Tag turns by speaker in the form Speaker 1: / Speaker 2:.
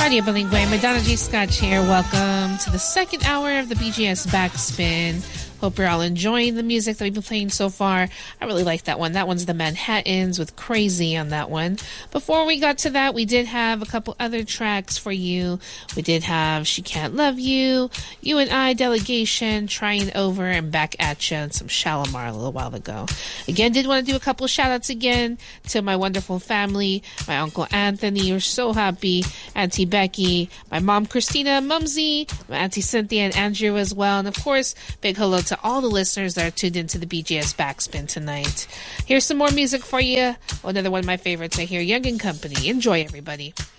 Speaker 1: Radio Bilingüe, Madonna G. Scotch here. Welcome to the second hour of the BGS Backspin. Hope you're all enjoying the music that we've been playing so far. I really like that one. That one's the Manhattans with Crazy on that one. Before we got to that, we did have a couple other tracks for you. We did have She Can't Love You, You and I, Delegation, Trying Over, and Back at Ya, and some Shalimar a little while ago. Again, did want to do a couple of shout-outs again to my wonderful family, my Uncle Anthony, you're so happy, Auntie Becky, my mom Christina, Mumsy, my Auntie Cynthia, and Andrew as well. And of course, big hello to all the listeners that are tuned into the BGS Backspin tonight. Here's some more music for you. Another one of my favorites right here, Young and Company. Enjoy, everybody.